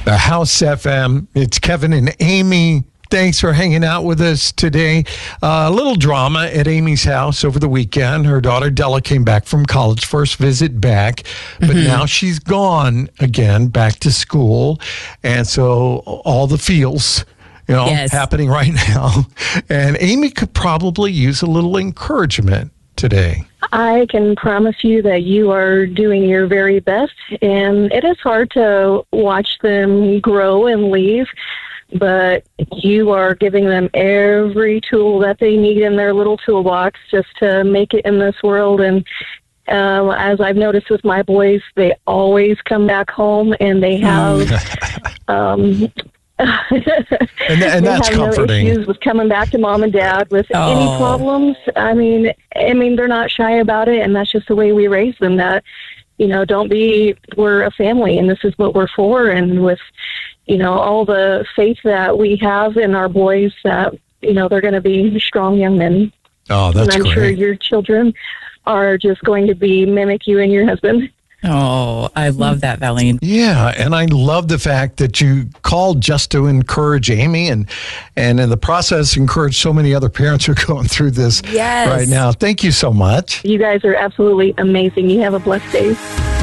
The House FM. It's Kevin and Amy. Thanks for hanging out with us today. A little drama at Amy's house over the weekend. Her daughter Della came back from college, first visit back, but now she's gone again, back to school. And so all the feels, happening right now. And Amy could probably use a little encouragement today. I can promise you that you are doing your very best, and it is hard to watch them grow and leave, but you are giving them every tool that they need in their little toolbox just to make it in this world. And as I've noticed with my boys, they always come back home and they have and that's comforting. No issues with coming back to mom and dad with any problems. I mean, they're not shy about it, and that's just the way we raise them. That, we're a family, and this is what we're for. And with, all the faith that we have in our boys, that they're going to be strong young men. Oh, that's great. And I'm sure your children are just going to mimic you and your husband. Oh, I love that, Valine. Yeah, and I love the fact that you called just to encourage Amy and in the process encourage so many other parents who are going through this right now. Thank you so much. You guys are absolutely amazing. You have a blessed day.